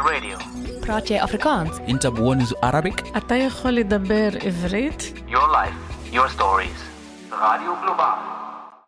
Radio. براتي أفريكانس. أنت بونز Arabic. אתה יכול לדבר עברית? Your life, your stories. Radio Global.